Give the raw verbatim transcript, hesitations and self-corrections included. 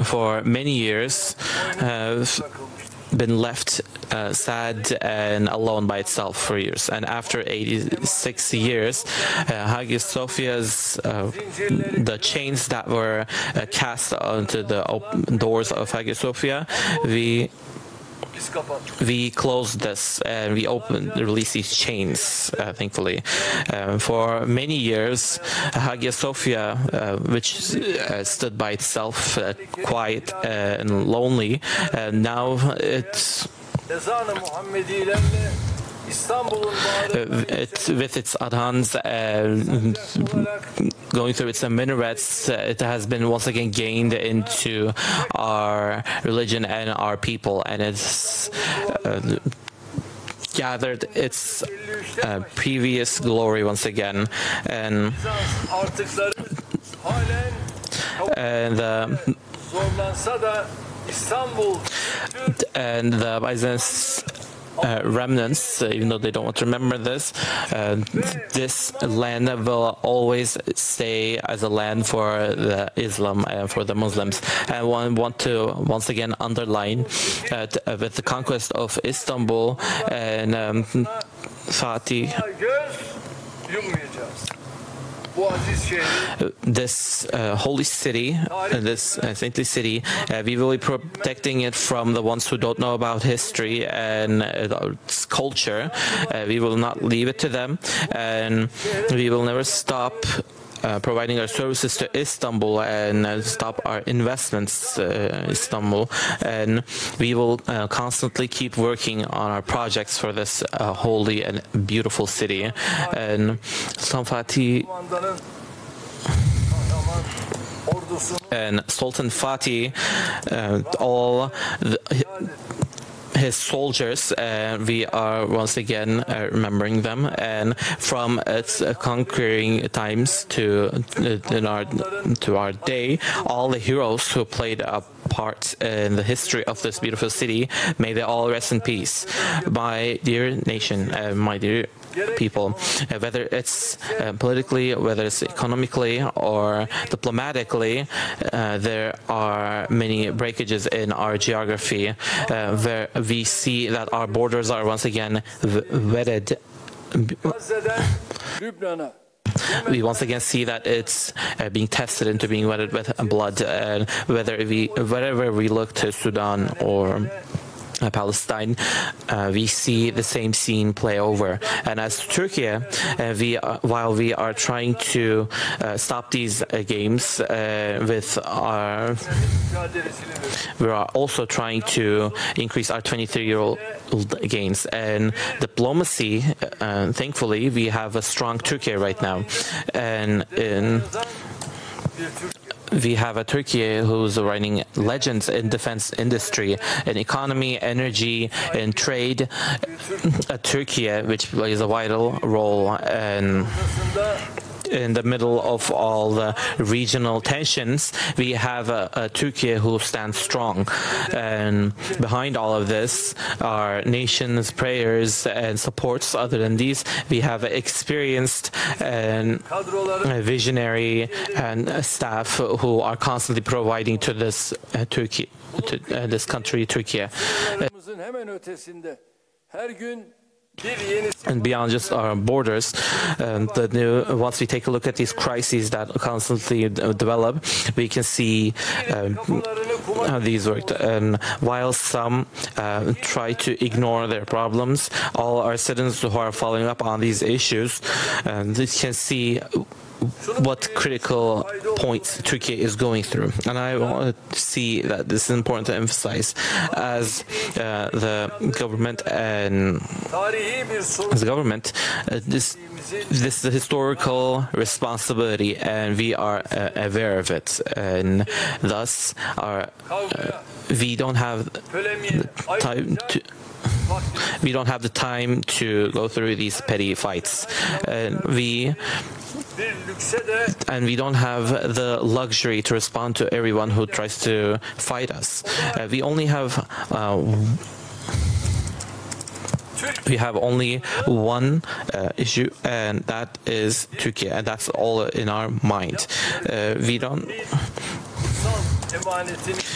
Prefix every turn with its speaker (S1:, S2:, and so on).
S1: for many years have been left uh, sad and alone by itself for years. And after eighty-six years, uh, Hagia Sophia's, uh, the chains that were uh, cast onto the open doors of Hagia Sophia, we we closed this and we opened, released these chains, uh, thankfully. Um, for many years, Hagia Sophia, uh, which uh, stood by itself, uh, quiet uh, and lonely, uh, now it's Uh, it, with its adhans uh, going through its minarets, uh, it has been once again gained into our religion and our people, and it's uh, gathered its uh, previous glory once again. And and uh, and the Byzantine Uh, remnants, uh, even though they don't want to remember this, uh, this land will always stay as a land for the Islam and for the Muslims. And I want to once again underline uh, uh, with the conquest of Istanbul and um, Fatih, this uh, holy city, uh, this uh, saintly city, uh, we will be protecting it from the ones who don't know about history and uh, its culture. Uh, we will not leave it to them, and we will never stop Uh, providing our services to Istanbul and uh, stop our investments in uh, Istanbul, and we will uh, constantly keep working on our projects for this uh, holy and beautiful city. And Sultan Fatih and Sultan Fatih, uh, all the, his soldiers, uh, we are once again uh, remembering them, and from its uh, conquering times to uh, in our to our day, all the heroes who played a part in the history of this beautiful city, may they all rest in peace. My dear nation, uh, my dear people, uh, whether it's uh, politically, whether it's economically or diplomatically, uh, there are many breakages in our geography, uh, where we see that our borders are once again wetted. We once again see that it's uh, being tested into being wetted with blood, and uh, whether we, wherever we look to Sudan or Uh, Palestine, uh, we see the same scene play over. And as Turkey, uh, we are, while we are trying to uh, stop these uh, games uh, with our, we are also trying to increase our twenty-three-year-old gains. And diplomacy, uh, thankfully, we have a strong Turkey right now. And in we have a Turkey who's writing legends in defense industry, in economy, energy, in trade. A Turkey which plays a vital role in in the middle of all the regional tensions. We have a, a Turkey who stands strong, and behind all of this are nations, prayers, and supports. Other than these, we have experienced and visionary and staff who are constantly providing to this uh, Turkey, to uh, this country, Turkey. And beyond just our borders, um, the new, once we take a look at these crises that constantly develop, we can see um, how these work. And while some uh, try to ignore their problems, all our citizens who are following up on these issues, um, they can see what critical points Turkey is going through. And I want to see that this is important to emphasize, as uh, the government and as the government, uh, this this is a historical responsibility, and we are uh, aware of it, and thus our uh, we don't have the time to we don't have the time to go through these petty fights, and we and we don't have the luxury to respond to everyone who tries to fight us. Uh, we only have uh, we have only one uh, issue, and that is Turkey, and that's all in our mind. Uh, we don't